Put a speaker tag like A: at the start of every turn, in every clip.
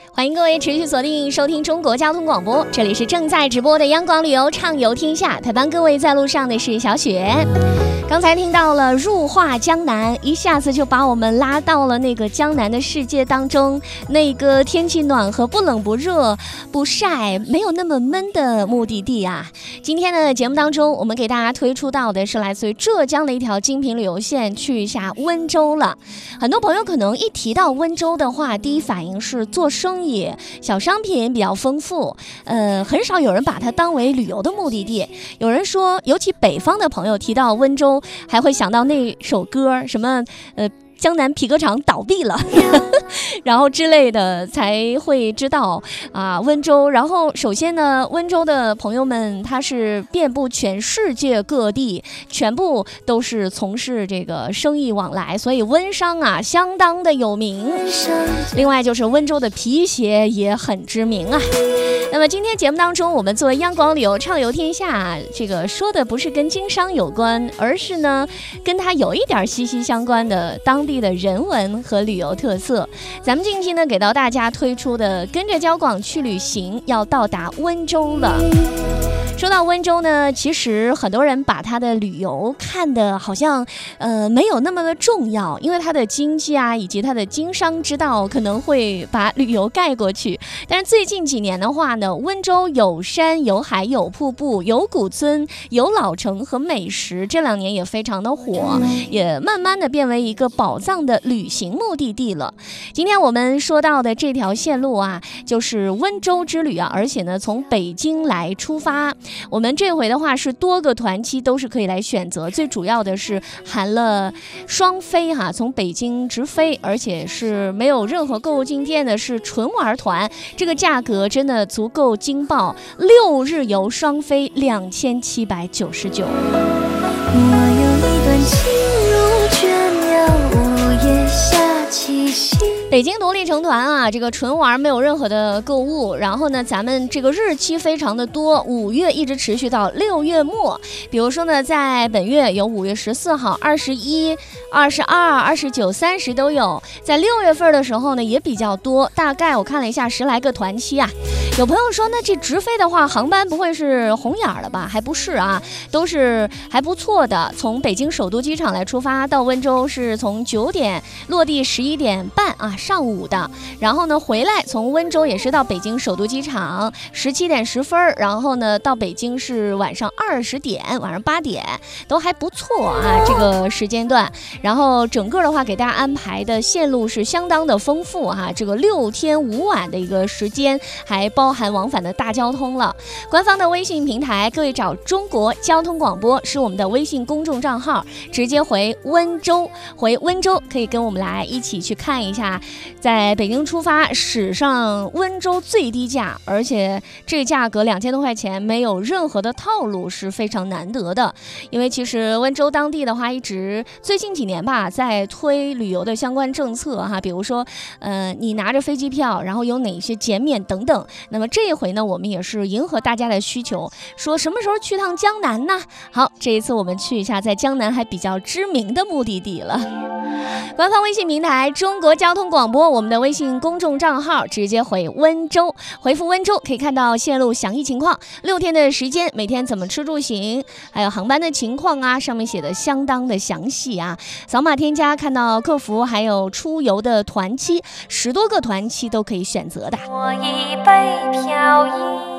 A: 欢迎各位持续锁定收听中国交通广播，这里是正在直播的央广旅游畅游天下，陪伴各位在路上的是小雪。刚才听到了入画江南，一下子就把我们拉到了那个江南的世界当中，那个天气暖和、不冷不热不晒、没有那么闷的目的地啊。今天的节目当中，我们给大家推出到的是来自于浙江的一条精品旅游线，去一下温州了。很多朋友可能一提到温州的话，第一反应是做生意，小商品比较丰富，很少有人把它当为旅游的目的地。有人说，尤其北方的朋友提到温州，还会想到那首歌，什么江南皮革厂倒闭了然后之类的，才会知道啊温州。然后首先呢，温州的朋友们他是遍布全世界各地，全部都是从事这个生意往来，所以温商啊相当的有名。另外就是温州的皮鞋也很知名啊。那么今天节目当中，我们作为央广旅游畅游天下，这个说的不是跟经商有关，而是呢跟它有一点息息相关的当地的人文和旅游特色。咱们近期呢给到大家推出的跟着交广去旅行，要到达温州了。说到温州呢，其实很多人把它的旅游看得好像没有那么的重要，因为它的经济啊以及它的经商之道可能会把旅游盖过去。但是最近几年的话呢，温州有山有海有瀑布有古村有老城和美食，这2年也非常的火，也慢慢的变为一个宝藏的旅行目的地了。今天我们说到的这条线路啊，就是温州之旅啊，而且呢从北京来出发。我们这回的话是多个团期都是可以来选择，最主要的是含了双飞哈，从北京直飞，而且是没有任何购物进店的，是纯玩团，这个价格真的足够惊爆，6日游双飞2799。
B: 我有一段情如倦鸟，午夜下起夕。
A: 北京独立成团啊，这个纯玩没有任何的购物，然后呢咱们这个日期非常的多，5月一直持续到6月末。比如说呢，在本月有5月14号、21、22、29、30都有，在6月份的时候呢也比较多，大概我看了一下10来个团期啊。有朋友说，那这直飞的话航班不会是红眼了吧？还不是啊，都是还不错的。从北京首都机场来出发到温州是从9点落地11点半啊，上午的。然后呢回来从温州也是到北京首都机场17点10分，然后呢到北京是晚上20点，晚上8点，都还不错啊这个时间段。然后整个的话给大家安排的线路是相当的丰富啊，这个6天5晚的一个时间，还包含往返的大交通了。官方的微信平台，各位找中国交通广播是我们的微信公众账号，直接回温州，回温州可以跟我们来一起去看一下，在北京出发史上温州最低价，而且这个价格2000多块钱，没有任何的套路，是非常难得的。因为其实温州当地的话，一直最近几年吧在推旅游的相关政策哈，比如说你拿着飞机票，然后有哪些减免等等。那么这一回呢，我们也是迎合大家的需求，说什么时候去趟江南呢？好，这一次我们去一下在江南还比较知名的目的地了。官方微信平台中国交通广播，我们的微信公众账号直接回温州，回复温州可以看到线路详细情况，6天的时间，每天怎么吃住行，还有航班的情况啊，上面写的相当的详细啊。扫码添加看到客服，还有出游的团期，10多个团期都可以选择的。
B: 我已被飘逸。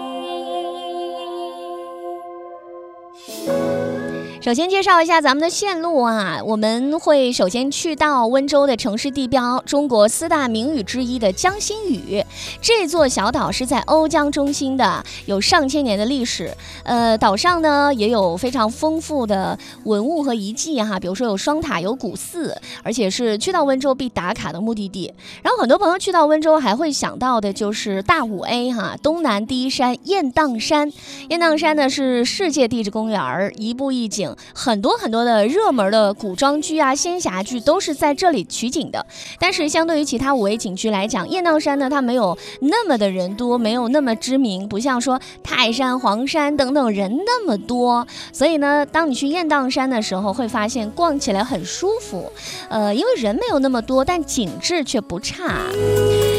A: 首先介绍一下咱们的线路啊，我们会首先去到温州的城市地标，中国4大名屿之一的江心屿。这座小岛是在瓯江中心的，有上千年的历史。岛上呢也有非常丰富的文物和遗迹哈，比如说有双塔，有古寺，而且是去到温州必打卡的目的地。然后很多朋友去到温州还会想到的就是大5A 哈，东南第一山雁荡山。雁荡山呢是世界地质公园，一步一景。很多的热门的古装剧啊、仙侠剧都是在这里取景的。但是相对于其他5A 景区来讲，雁荡山呢它没有那么的人多，没有那么知名，不像说泰山、黄山等等人那么多。所以呢，当你去雁荡山的时候，会发现逛起来很舒服。因为人没有那么多，但景致却不差。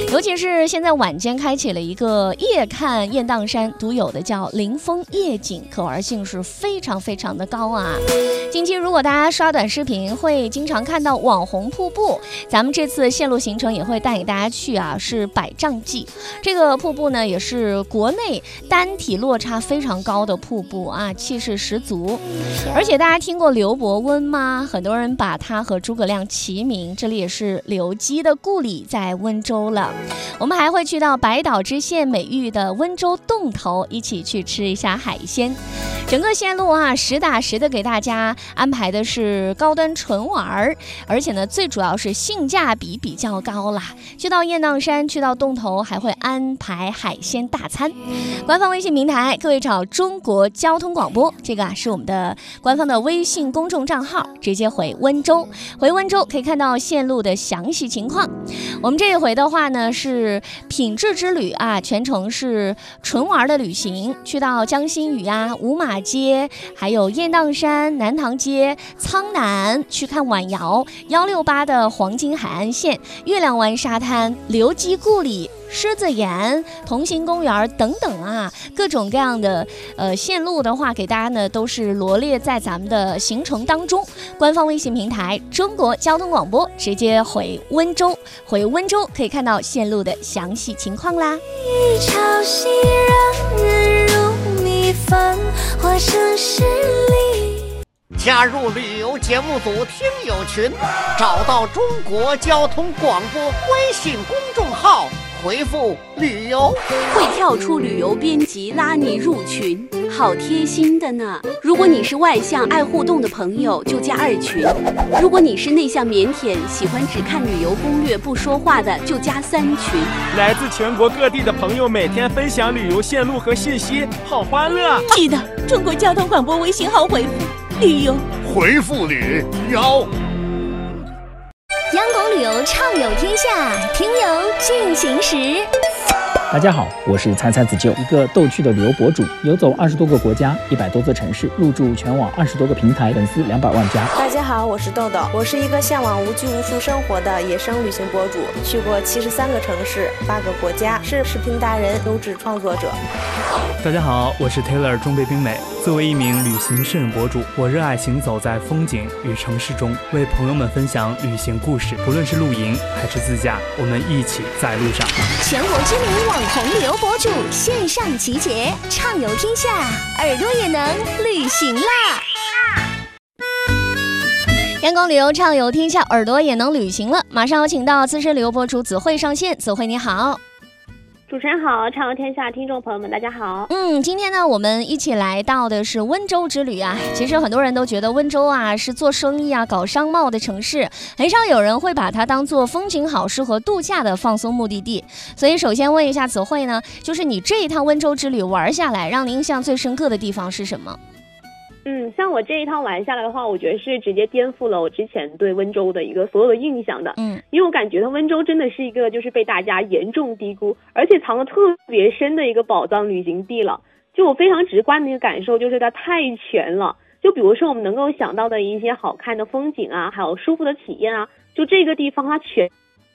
A: 尤其是现在晚间开启了一个夜看雁荡山独有的叫临风夜景，可玩性是非常非常的高啊。近期如果大家刷短视频会经常看到网红瀑布，咱们这次线路行程也会带给大家去啊，是百丈记。这个瀑布呢也是国内单体落差非常高的瀑布啊，气势十足。而且大家听过刘伯温吗？很多人把他和诸葛亮齐名，这里也是刘基的故里，在温州了。我们还会去到百岛之县美誉的温州洞头，一起去吃一下海鲜。整个线路啊，实打实的给大家安排的是高端纯玩，而且呢，最主要是性价比比较高啦。去到雁荡山，去到洞头，还会安排海鲜大餐。官方微信平台，各位找中国交通广播，这个啊是我们的官方的微信公众账号，直接回温州，回温州可以看到线路的详细情况。我们这一回的话呢，是品质之旅啊，全程是纯玩的旅行，去到江心屿啊、五马街，还有雁荡山、南塘街、苍南，去看晚瑶168的黄金海岸线、月亮湾沙滩、刘基故里、狮子岩、同行公园等等啊，各种各样的线路的话，给大家呢都是罗列在咱们的行程当中。官方微信平台中国交通广播，直接回温州，回温州可以看到线路的详细情况啦。
B: 潮汐让人如蜜蜂，化成诗里。
C: 加入旅游节目组听友群，找到中国交通广播微信公众号，回复旅游
D: 会跳出旅游编辑拉你入群，好贴心的呢。如果你是外向爱互动的朋友，就加2群；如果你是内向腼腆喜欢只看旅游攻略不说话的，就加3群。
E: 来自全国各地的朋友每天分享旅游线路和信息，好欢乐。
F: 记得中国交通广播微信号回复旅游，
C: 回复旅游。
A: 央广旅游畅游天下，听友进行时。
G: 大家好，我是参参子舅，一个逗趣的旅游博主，游走20多个国家，100多座城市，入驻全网20多个平台，粉丝200万加。
H: 大家好，我是豆豆，我是一个向往无拘无束生活的野生旅行博主，去过73个城市，8个国家，是视频达人、优质创作者。
I: 大家好，我是 Taylor 中北冰美。作为一名旅行摄影博主，我热爱行走在风景与城市中，为朋友们分享旅行故事。不论是露营还是自驾，我们一起在路上。
A: 全国知名网红旅游博主线上集结，畅游天下，耳朵也能旅行啦！阳光旅游畅游天下，耳朵也能旅行了。马上有请到资深旅游博主子慧上线，子慧你好。
J: 主持人好，畅游天下听众朋友们大家好。
A: 今天呢我们一起来到的是温州之旅啊。其实很多人都觉得温州啊是做生意啊搞商贸的城市，很少有人会把它当做风景好适合度假的放松目的地。所以首先问一下子慧呢，就是你这一趟温州之旅玩下来，让你印象最深刻的地方是什么？
J: 像我这一趟玩下来的话，我觉得是直接颠覆了我之前对温州的一个所有的印象的。因为我感觉它温州真的是一个就是被大家严重低估，而且藏得特别深的一个宝藏旅行地了。就我非常直观的一个感受就是它太全了。就比如说我们能够想到的一些好看的风景啊，还有舒服的体验啊，就这个地方它全。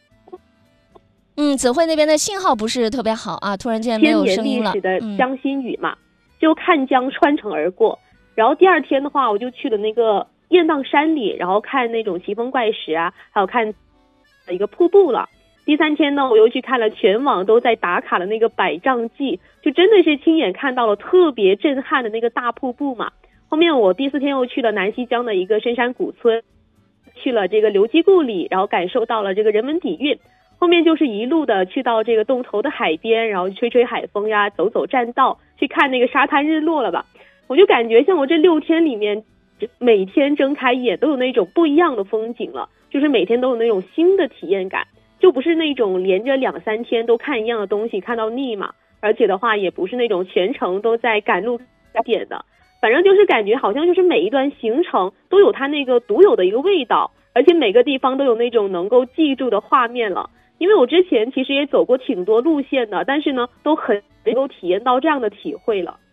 A: 子慧那边的信号不是特别好啊，突然间没有声音了。
J: 千年历史的江心屿嘛，就看江穿城而过。然后第二天的话，我就去了那个雁荡山里，然后看那种奇峰怪石啊，还有看一个瀑布了。第3天呢，我又去看了全网都在打卡的那个百丈记，就真的是亲眼看到了特别震撼的那个大瀑布嘛。后面我第4天又去了南溪江的一个深山古村，去了这个刘基故里，然后感受到了这个人文底蕴。后面就是一路的去到这个洞头的海边，然后吹吹海风呀，走走栈道，去看那个沙滩日落了吧。我就感觉像我这6天里面，每天睁开眼都有那种不一样的风景了，就是每天都有那种新的体验感，就不是那种连着2、3天都看一样的东西看到腻嘛，而且的话也不是那种全程都在赶路点的，反正就是感觉好像就是每一段行程都有它那个独有的一个味道，而且每个地方都有那种能够记住的画面了。因为我之前其实也走过挺多路线的，但是呢都很能够体验到这样的体会了。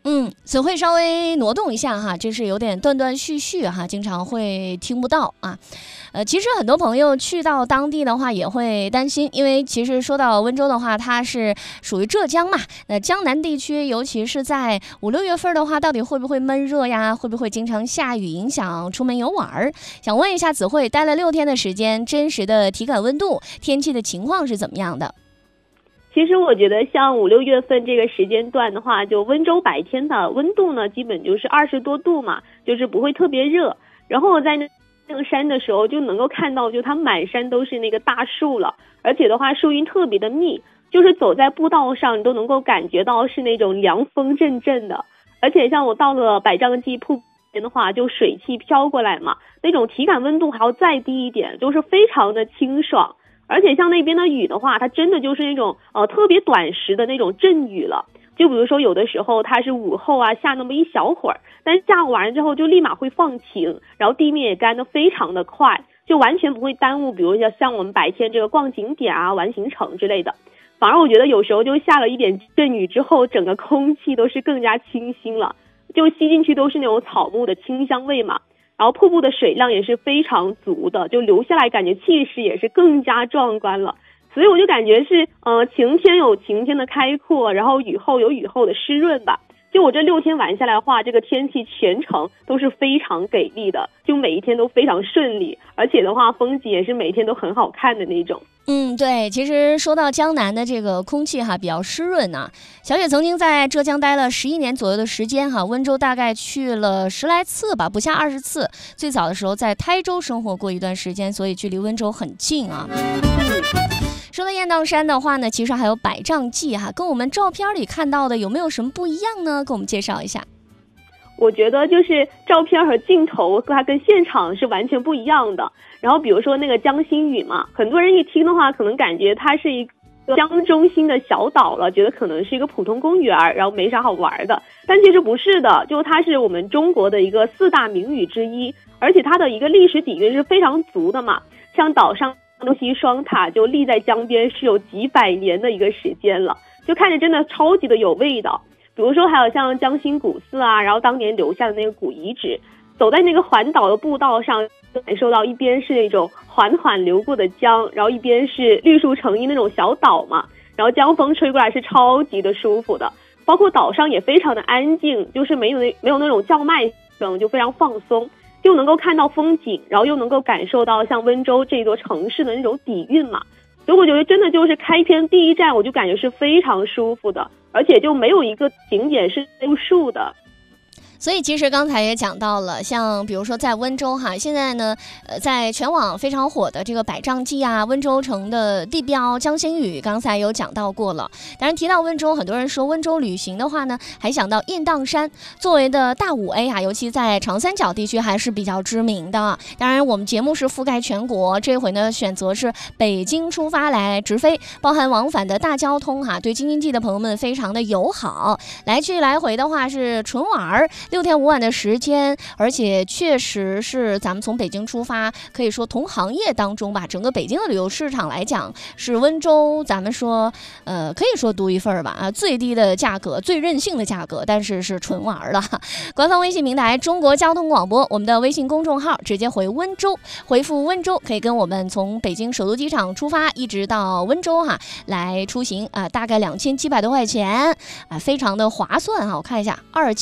A: 词汇稍微挪动一下哈，就是有点断断续续哈，经常会听不到啊。其实很多朋友去到当地的话也会担心，因为其实说到温州的话，它是属于浙江嘛，江南地区，尤其是在5、6月份的话，到底会不会闷热呀？会不会经常下雨，影响出门游玩？想问一下子慧，待了6天的时间，真实的体感温度、天气的情况是怎么样的？
J: 其实我觉得像5、6月份这个时间段的话，就温州白天的温度呢，基本就是20多度嘛，就是不会特别热。然后我在那个山的时候就能够看到，就它满山都是那个大树了，而且的话树荫特别的密，就是走在步道上你都能够感觉到是那种凉风阵阵的。而且像我到了百丈记瀑布的话，就水汽飘过来嘛，那种体感温度还要再低一点，就是非常的清爽。而且像那边的雨的话，它真的就是那种特别短时的那种阵雨了。就比如说有的时候它是午后啊下那么一小会儿，但是下完之后就立马会放晴，然后地面也干得非常的快，就完全不会耽误比如像我们白天这个逛景点啊、玩行程之类的。反而我觉得有时候就下了一点阵雨之后，整个空气都是更加清新了，就吸进去都是那种草木的清香味嘛。然后瀑布的水量也是非常足的，就流下来感觉气势也是更加壮观了。所以我就感觉是晴天有晴天的开阔，然后雨后有雨后的湿润吧。就我这6天玩下来的话，这个天气全程都是非常给力的，就每一天都非常顺利，而且的话风景也是每天都很好看的那种。
A: 对，其实说到江南的这个空气哈，比较湿润啊。小雪曾经在浙江待了11年左右的时间哈，温州大概去了10来次吧，不下20次。最早的时候在台州生活过一段时间，所以距离温州很近啊。说到雁荡山的话呢，其实还有百丈记哈，跟我们照片里看到的有没有什么不一样呢？给我们介绍一下。
J: 我觉得就是照片和镜头它跟现场是完全不一样的。然后比如说那个江心屿嘛，很多人一听的话可能感觉它是一个江中心的小岛了，觉得可能是一个普通公园，然后没啥好玩的。但其实不是的，就它是我们中国的一个4大名屿之一，而且它的一个历史底蕴是非常足的嘛。像岛上东西双塔就立在江边是有几百年的一个时间了，就看着真的超级的有味道。比如说还有像江心古寺啊，然后当年留下的那个古遗址，走在那个环岛的步道上，感受到一边是那种缓缓流过的江，然后一边是绿树成荫那种小岛嘛，然后江风吹过来是超级的舒服的。包括岛上也非常的安静，就是没有那种叫卖声，就非常放松，又能够看到风景，然后又能够感受到像温州这座城市的那种底蕴嘛。所以我觉得真的就是开篇第一站我就感觉是非常舒服的，而且就没有一个景点是入数的。
A: 所以其实刚才也讲到了，像比如说在温州哈，现在呢，在全网非常火的这个百丈记啊，温州城的地标江心屿，刚才有讲到过了。当然提到温州，很多人说温州旅行的话呢，还想到雁荡山作为的大5A 啊，尤其在长三角地区还是比较知名的。当然我们节目是覆盖全国，这回呢选择是北京出发来直飞，包含往返的大交通哈，对京津冀的朋友们非常的友好，来去来回的话是纯玩，6天5晚的时间，而且确实是咱们从北京出发，可以说同行业当中吧，整个北京的旅游市场来讲，是温州咱们说可以说独一份吧啊，最低的价格，最任性的价格，但是是纯玩了。官方微信平台中国交通广播，我们的微信公众号直接回温州，回复温州可以跟我们从北京首都机场出发，一直到温州哈来出行啊，大概2700多块钱啊，非常的划算哈。我看一下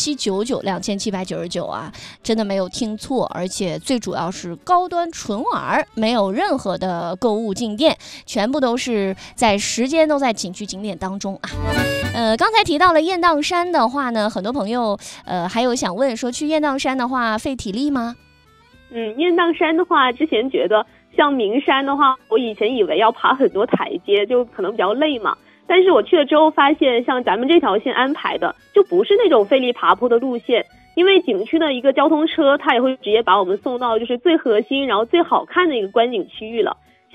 A: 2799啊，真的没有听错，而且最主要是高端纯玩，没有任何的购物进店，全部都是在时间都在景区景点当中啊。刚才提到了雁荡山的话呢，很多朋友还有想问说，去雁荡山的话费体力吗？
J: 雁荡山的话，之前觉得像名山的话，我以前以为要爬很多台阶，就可能比较累嘛。但是我去了之后发现，像咱们这条线安排的就不是那种费力爬坡的路线，因为景区的一个交通车它也会直接把我们送到就是最核心然后最好看的一个观景区域了。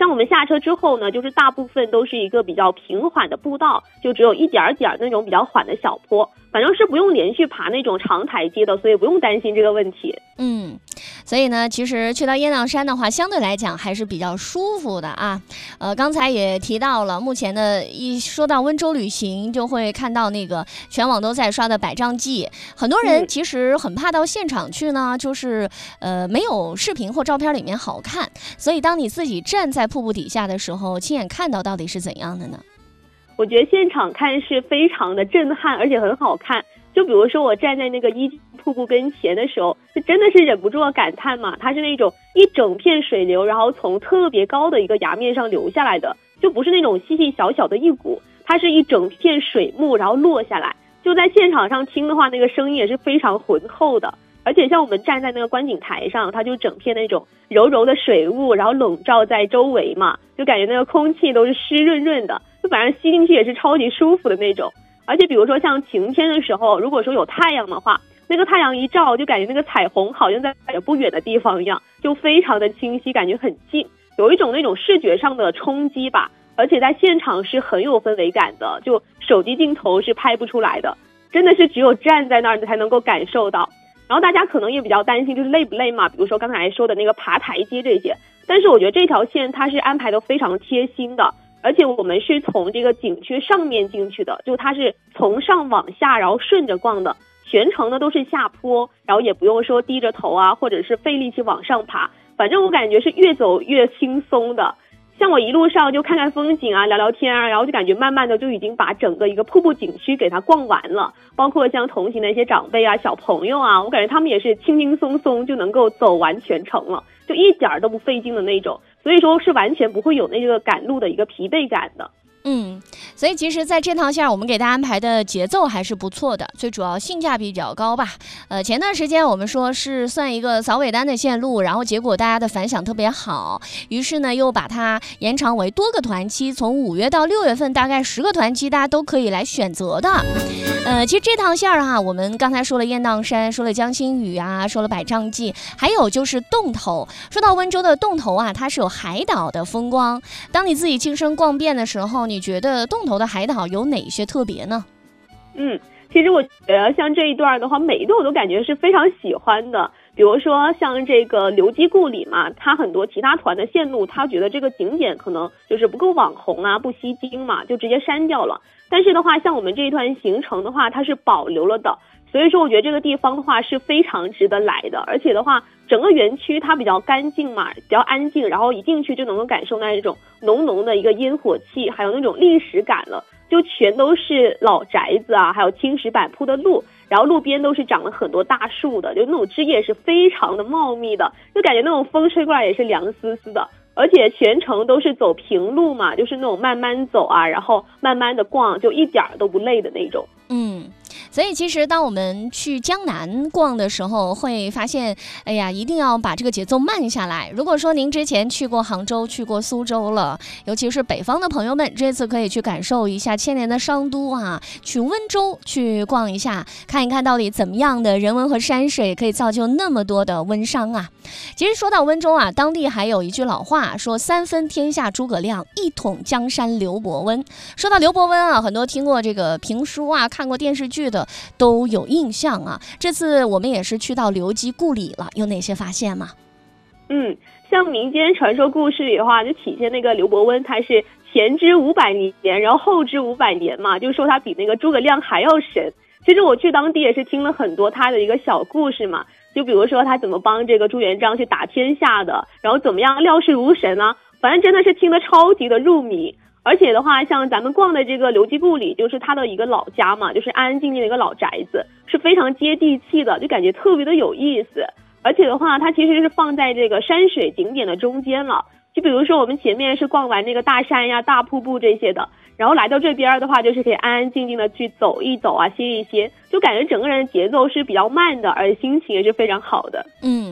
J: 像我们下车之后呢，就是大部分都是一个比较平缓的步道，就只有一点点那种比较缓的小坡，反正是不用连续爬那种长台阶的，所以不用担心这个问题。
A: 所以呢，其实去到雁荡山的话，相对来讲还是比较舒服的啊。刚才也提到了，目前的一说到温州旅行，就会看到那个全网都在刷的百丈记，很多人其实很怕到现场去呢，就是没有视频或照片里面好看，所以当你自己站在瀑布底下的时候，亲眼看到底是怎样的呢？
J: 我觉得现场看是非常的震撼，而且很好看。就比如说我站在那个一瀑布跟前的时候，就真的是忍不住的感叹嘛，它是那种一整片水流，然后从特别高的一个崖面上流下来的，就不是那种细细小小的一股，它是一整片水幕然后落下来。就在现场上听的话，那个声音也是非常浑厚的。而且像我们站在那个观景台上，它就整片那种柔柔的水雾，然后笼罩在周围嘛，就感觉那个空气都是湿润润的，就反正吸进去也是超级舒服的那种。而且比如说像晴天的时候，如果说有太阳的话，那个太阳一照，就感觉那个彩虹好像在不远的地方一样，就非常的清晰，感觉很近，有一种那种视觉上的冲击吧。而且在现场是很有氛围感的，就手机镜头是拍不出来的，真的是只有站在那儿才能够感受到。然后大家可能也比较担心就是累不累嘛，比如说刚才说的那个爬台阶这些，但是我觉得这条线它是安排的非常贴心的，而且我们是从这个景区上面进去的，就它是从上往下然后顺着逛的，全程呢都是下坡，然后也不用说低着头啊，或者是费力气往上爬，反正我感觉是越走越轻松的。像我一路上就看看风景啊，聊聊天啊，然后就感觉慢慢的就已经把整个一个瀑布景区给它逛完了，包括像同行的一些长辈啊、小朋友啊，我感觉他们也是轻轻松松就能够走完全程了，就一点都不费劲的那种，所以说是完全不会有那个赶路的一个疲惫感的。
A: 所以其实在这趟线我们给大家安排的节奏还是不错的，最主要性价比比较高吧。前段时间我们说是算一个扫尾单的线路，然后结果大家的反响特别好，于是呢又把它延长为多个团期，从5月到6月份大概10个团期大家都可以来选择的。其实这趟线我们刚才说了雁荡山，说了江心屿啊，说了百丈记，还有就是洞头。说到温州的洞头它是有海岛的风光，当你自己亲身逛遍的时候，你觉得洞头的海岛有哪些特别呢？
J: 其实我觉得像这一段的话，每一段我都感觉是非常喜欢的。比如说像这个刘基故里嘛，它很多其他团的线路，他觉得这个景点可能就是不够网红啊，不吸睛嘛，就直接删掉了。但是的话，像我们这一段行程的话，它是保留了的。所以说我觉得这个地方的话是非常值得来的，而且的话整个园区它比较干净嘛，比较安静，然后一进去就能够感受到那种浓浓的一个烟火气，还有那种历史感了，就全都是老宅子啊，还有青石板铺的路，然后路边都是长了很多大树的，就那种枝叶是非常的茂密的，就感觉那种风吹过来也是凉丝丝的。而且全程都是走平路嘛，就是那种慢慢走啊，然后慢慢的逛，就一点都不累的那种。
A: 所以其实当我们去江南逛的时候，会发现，哎呀，一定要把这个节奏慢下来。如果说您之前去过杭州、去过苏州了，尤其是北方的朋友们，这次可以去感受一下千年的商都去温州去逛一下，看一看到底怎么样的人文和山水可以造就那么多的温商啊。其实说到温州当地还有一句老话说3分天下诸葛亮，一统江山刘伯温。说到刘伯温很多听过这个评书看过电视剧的都有印象这次我们也是去到刘基故里了，有哪些发现吗？
J: 像民间传说故事里的话，就体现那个刘伯温他是前知500年，然后后知500年嘛，就说他比那个诸葛亮还要神。其实我去当地也是听了很多他的一个小故事嘛，就比如说他怎么帮这个朱元璋去打天下的，然后怎么样料事如神啊，反正真的是听得超级的入迷。而且的话，像咱们逛的这个刘基故里，就是他的一个老家嘛，就是安安静静的一个老宅子，是非常接地气的，就感觉特别的有意思。而且的话，它其实是放在这个山水景点的中间了。就比如说我们前面是逛完这个大山呀、大瀑布这些的，然后来到这边的话，就是可以安安静静的去走一走歇一歇，就感觉整个人的节奏是比较慢的，而且心情也是非常好的。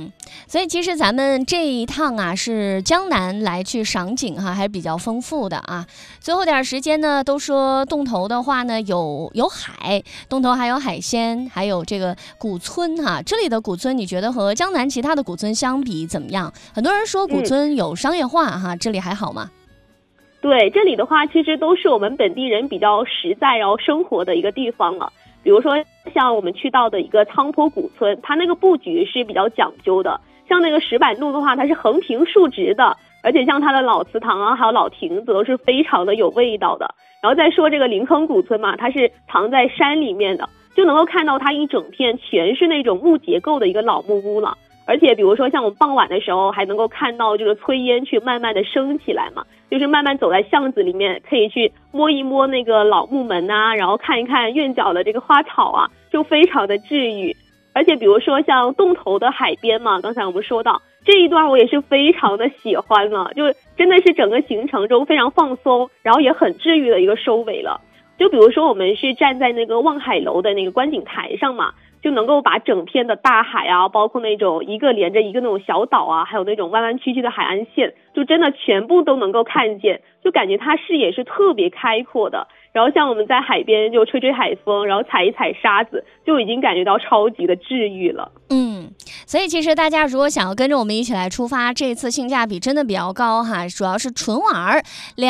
A: 所以其实咱们这一趟啊是江南来去赏景哈，还是比较丰富的啊。最后点时间呢，都说洞头的话呢有海，洞头还有海鲜，还有这个古村哈。这里的古村你觉得和江南其他的古村相比怎么样？很多人说古村有商业化哈，这里还好吗？
J: 对，这里的话其实都是我们本地人比较实在然后生活的一个地方了。比如说像我们去到的一个苍坡古村，它那个布局是比较讲究的，像那个石板路的话它是横平竖直的，而且像它的老祠堂啊还有老亭子都是非常的有味道的。然后再说这个临坑古村嘛，它是藏在山里面的，就能够看到它一整片全是那种木结构的一个老木屋了。而且比如说像我们傍晚的时候还能够看到这个炊烟去慢慢的升起来嘛，就是慢慢走在巷子里面，可以去摸一摸那个老木门啊，然后看一看院角的这个花草啊，就非常的治愈。而且比如说像洞头的海边嘛，刚才我们说到这一段我也是非常的喜欢了，就真的是整个行程中非常放松，然后也很治愈的一个收尾了。就比如说我们是站在那个望海楼的那个观景台上嘛，就能够把整片的大海啊，包括那种一个连着一个那种小岛啊，还有那种弯弯曲曲的海岸线，就真的全部都能够看见，就感觉它视野是特别开阔的。然后像我们在海边就吹吹海风，然后踩一踩沙子，就已经感觉到超级的治愈了。
A: 所以其实大家如果想要跟着我们一起来出发，这次性价比真的比较高哈，主要是纯玩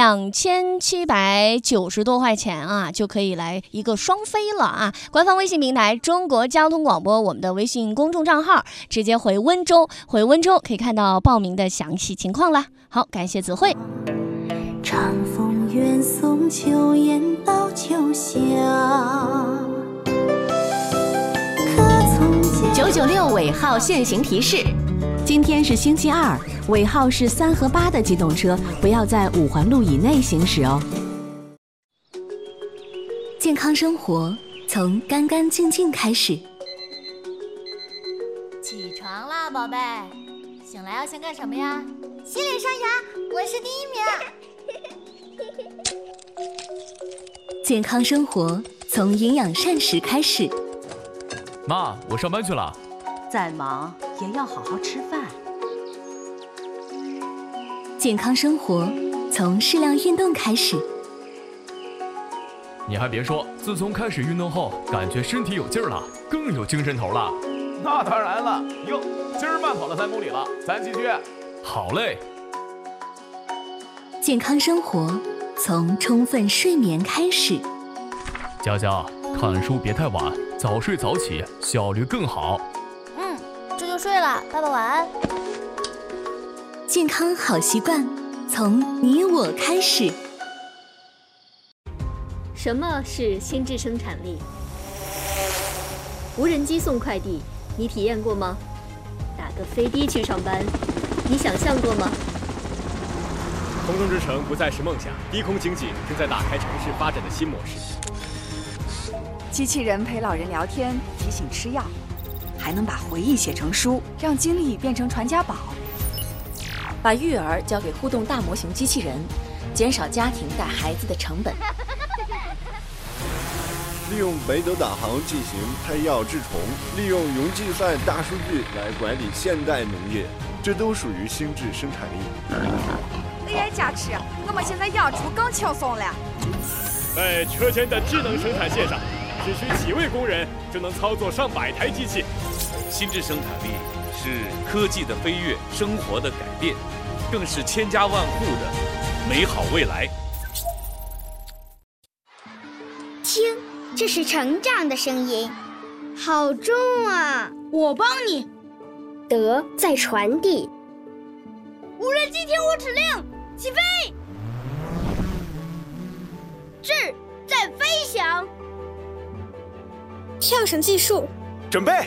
A: 2790多块钱啊，就可以来一个双飞了啊！官方微信平台中国交通广播，我们的微信公众账号，直接回温州可以看到报名的详细情况了。好，感谢子慧。
B: 长风远送秋雁到秋香
K: 996尾号限行提示：今天是星期二，尾号是3和8的机动车不要在5环路以内行驶哦。
B: 健康生活从干干净净开始。
L: 起床啦，宝贝！醒来要先干什么呀？洗脸刷牙，我是第1名。
B: 健康生活从营养膳食开始。
M: 妈，我上班去了。
N: 再忙也要好好吃饭。
B: 健康生活从适量运动开始。
M: 你还别说，自从开始运动后，感觉身体有劲儿了，更有精神头了。
E: 那当然了，哟，今儿慢跑了3公里了，咱继续。
M: 好嘞。
B: 健康生活从充分睡眠开始。
M: 佳佳，看书别太晚，早睡早起，效率更好。
L: 这就睡了，爸爸晚安。
B: 健康好习惯从你我开始。
O: 什么是心智生产力？无人机送快递，你体验过吗？打个飞的去上班，你想象过吗？
E: 空中之城不再是梦想，低空经济正在打开城市发展的新模式。
P: 机器人陪老人聊天，提醒吃药，还能把回忆写成书，让经历变成传家宝。
Q: 把育儿交给互动大模型机器人，减少家庭带孩子的成本。
R: 利用北斗导航进行配药治虫，利用云计算大数据来管理现代农业，这都属于心智生产力。
P: AI加持，我们现在养猪更轻松了。
E: 在车间的智能生产线上，只需几位工人就能操作上百台机器。
S: 心智生产力是科技的飞跃，生活的改变，更是千家万户的美好未来。
T: 听，这是成长的声音，好重啊！
U: 我帮你。
T: 德在传递。
U: 无人机听我指令，起飞！智在飞翔。
T: 跳绳技术，
R: 准备。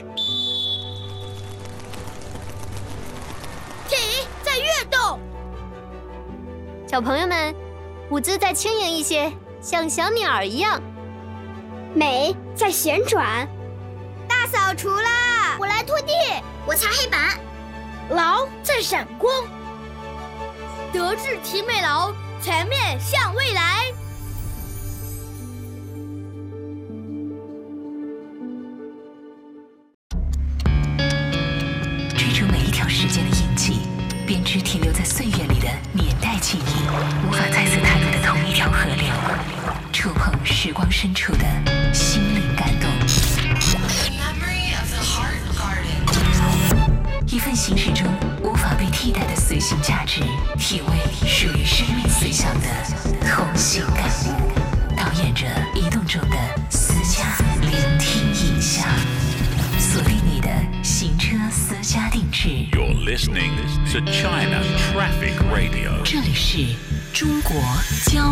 U: 体在跃动。
L: 小朋友们，舞姿再轻盈一些，像小鸟一样。
T: 美在旋转。
U: 大扫除啦！
T: 我来拖地，我擦黑板。
U: 劳在闪光。德智体美劳，全面向未来。
B: 追逐每一条时
D: 在岁月里的年代记忆，无法再次踏入的同一条河流，触碰时光深处的心灵感动。一份行驶中无法被替代的随行价值，体味属于生命随想的同行感悟，导演着移动中的私家聆听影像，锁定你的行车私家定制。
V: You're listening to China Traffic Radio。
D: 这里是中国交